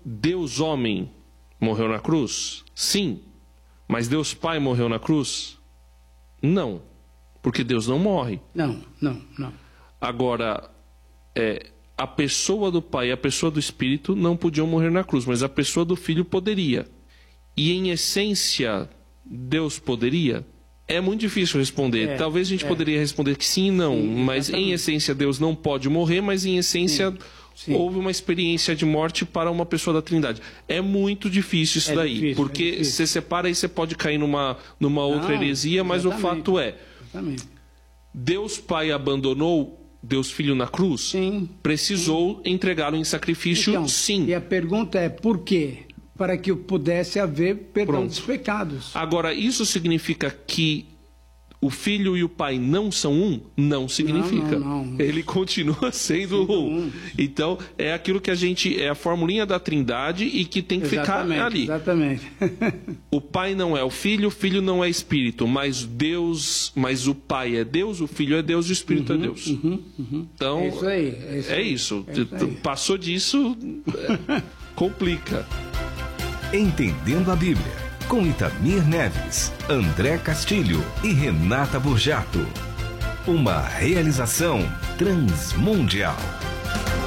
Deus homem morreu na cruz? Sim. Mas Deus Pai morreu na cruz? Não. Porque Deus não morre. Não. Agora, a pessoa do Pai e a pessoa do Espírito não podiam morrer na cruz, mas a pessoa do Filho poderia. E em essência, Deus poderia? É muito difícil responder. Talvez a gente poderia responder que sim e não, mas em essência Deus não pode morrer, mas em essência houve uma experiência de morte para uma pessoa da Trindade. É muito difícil isso daí, difícil, porque você separa e você pode cair numa outra heresia, mas o fato é, Deus Pai abandonou Deus Filho na cruz? Sim. Precisou entregá-lo em sacrifício? Então, sim. E a pergunta é, por quê? Para que pudesse haver perdão dos pecados. Agora, isso significa que o Filho e o Pai não são um? Não significa. Não. Ele continua sendo um. Então, é aquilo que é a formulinha da Trindade e que tem que ficar ali. Exatamente. O Pai não é o Filho não é Espírito, mas o Pai é Deus, o Filho é Deus e o Espírito é Deus. Então, é isso aí. É isso. Passou disso, complica. Entendendo a Bíblia, com Itamir Neves, André Castilho e Renata Burjato. Uma realização Transmundial.